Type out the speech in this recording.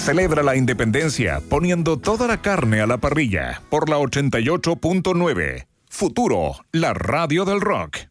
Celebra la independencia poniendo toda la carne a la parrilla por la 88.9. Futuro, la radio del rock.